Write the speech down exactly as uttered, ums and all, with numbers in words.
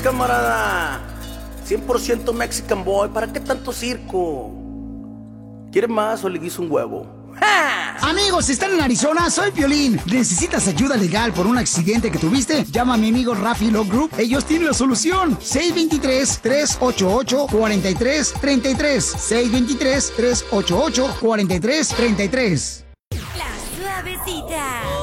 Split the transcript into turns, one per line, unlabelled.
camarada. cien por ciento Mexican boy. ¿Para qué tanto circo? ¿Quieres más o le guiso un huevo?
¡Ja! Amigos, ¿están en Arizona? Soy Piolín. ¿Necesitas ayuda legal por un accidente que tuviste? Llama a mi amigo Rafi Law Group. Ellos tienen la solución. seis dos tres, tres ocho ocho, cuatro tres tres tres. seis dos tres, tres ocho ocho, cuatro tres tres tres.
La Suavecita.